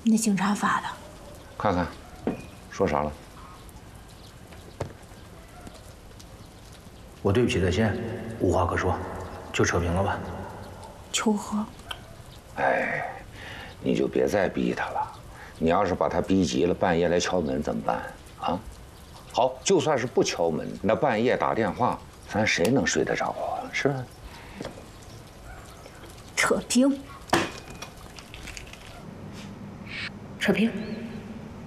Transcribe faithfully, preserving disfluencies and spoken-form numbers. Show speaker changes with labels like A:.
A: 那警察发的。
B: 看看，说啥了？
C: 我对不起在先，无话可说，就扯平了吧。
A: 求和。
B: 哎，你就别再逼他了。你要是把他逼急了，半夜来敲门怎么办啊？好，就算是不敲门，那半夜打电话，咱谁能睡得着啊？是吧？
A: 扯平。
D: 扯平。